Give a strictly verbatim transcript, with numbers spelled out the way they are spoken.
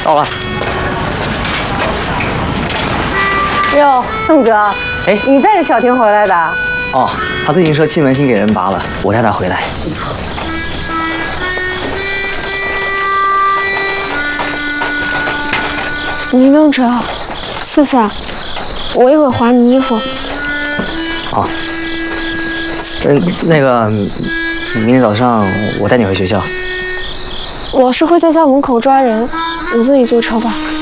到了。 哟，宋哲， 哎， 你带着小婷回来的？ 哦，他自行车气门芯给人拔了，我带他回来。 你不用扯，思思，我一会儿还你衣服。 好。嗯，那个，明天早上我带你回学校。 老师会在校门口抓人，你自己坐车吧。